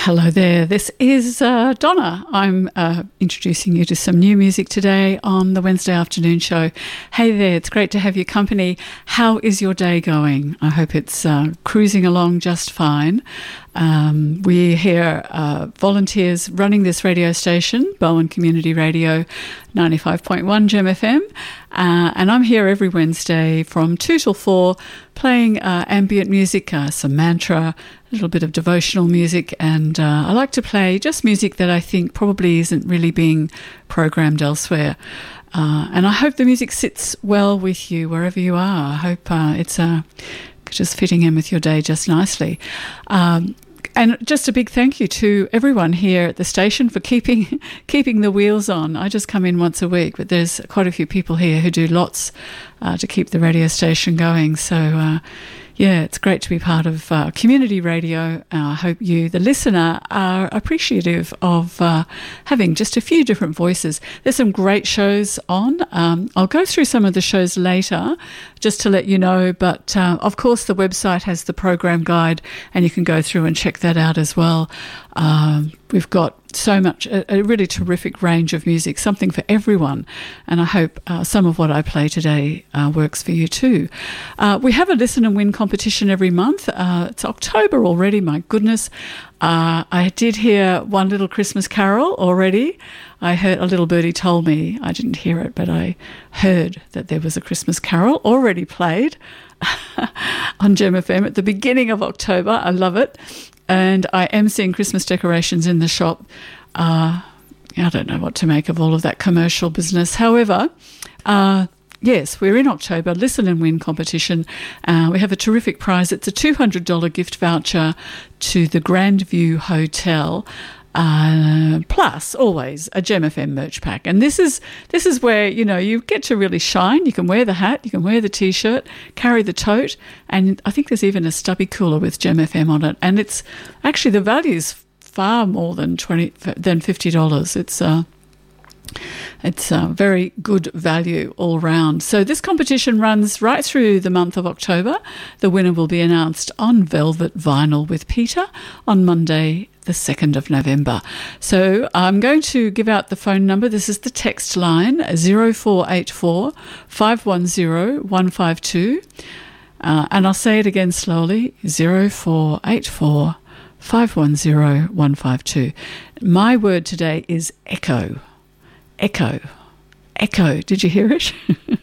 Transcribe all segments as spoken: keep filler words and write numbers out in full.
Hello there, this is uh, Donna. I'm uh, introducing you to some new music today on the Wednesday afternoon show. Hey there, it's great to have your company. How is your day going? I hope it's uh, cruising along just fine. Um, we're here, uh, volunteers running this radio station, Bowen Community Radio, ninety-five point one Gem F M, uh, and I'm here every Wednesday from two till four playing uh, ambient music, uh, some mantra, a little bit of devotional music, and uh, I like to play just music that I think probably isn't really being programmed elsewhere. Uh, and I hope the music sits well with you wherever you are. I hope uh, it's uh, just fitting in with your day just nicely. Um, and just a big thank you to everyone here at the station for keeping keeping the wheels on. I just come in once a week, but there's quite a few people here who do lots uh, to keep the radio station going. So, uh, yeah, it's great to be part of uh, community radio. Uh, I hope you, the listener, are appreciative of uh, having just a few different voices. There's some great shows on. Um, I'll go through some of the shows later just to let you know. But, uh, of course, the website has the program guide and you can go through and check that out as well. Um, we've got so much, a, a really terrific range of music, something for everyone. And I hope uh, some of what I play today uh, works for you too. Uh, we have a listen and win competition every month. Uh, it's October already, my goodness. Uh, I did hear one little Christmas carol already. I heard, a little birdie told me, I didn't hear it, but I heard that there was a Christmas carol already played on Gem F M at the beginning of October. I love it. And I am seeing Christmas decorations in the shop. Uh, I don't know what to make of all of that commercial business. However, uh, yes, we're in October, listen and win competition. Uh, we have a terrific prize. It's a two hundred dollars gift voucher to the Grandview Hotel. Uh, plus, always a Gem F M merch pack, and this is this is where you know you get to really shine. You can wear the hat, you can wear the t-shirt, carry the tote, and I think there's even a stubby cooler with Gem F M on it. And it's actually the value is far more than twenty than fifty dollars. It's uh, It's a very good value all round. So this competition runs right through the month of October. The winner will be announced on Velvet Vinyl with Peter on Monday, the second of November. So I'm going to give out the phone number. This is the text line, zero four eight four, five one zero, one five two. Uh, and I'll say it again slowly, zero four eight four, five one zero, one five two. My word today is echo. Echo. Echo. Did you hear it?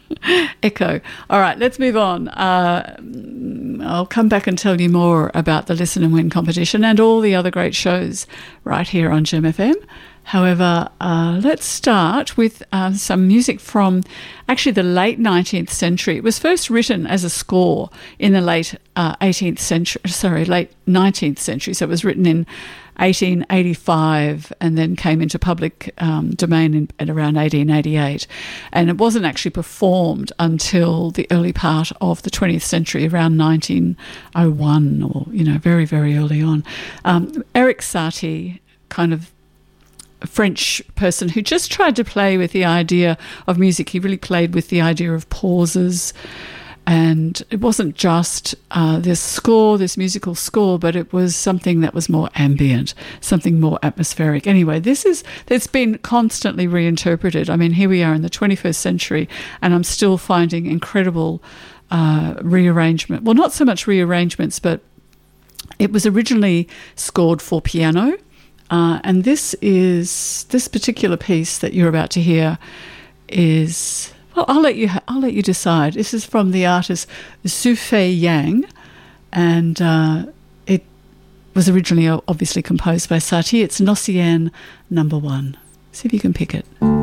Echo. All right, let's move on. Uh, I'll come back and tell you more about the Listen and Win competition and all the other great shows right here on Gem F M. However, uh, let's start with uh, some music from actually the late nineteenth century. It was first written as a score in the late uh, eighteenth century, sorry, late nineteenth century. So it was written in eighteen eighty-five and then came into public um, domain in, at around eighteen eighty-eight. And it wasn't actually performed until the early part of the twentieth century, around nineteen oh one or, you know, very, very early on. Um, Erik Satie, kind of a French person who just tried to play with the idea of music. He really played with the idea of pauses. And it wasn't just uh, this score, this musical score, but it was something that was more ambient, something more atmospheric. Anyway, this is, it's been constantly reinterpreted. I mean, here we are in the twenty-first century, and I'm still finding incredible uh, rearrangement. Well, not so much rearrangements, but it was originally scored for piano. Uh, and this is, this particular piece that you're about to hear is... Well, I'll let you. I'll let you decide. This is from the artist Xu Fei Yang, and uh, it was originally obviously composed by Satie. It's Nocien Number One. See if you can pick it.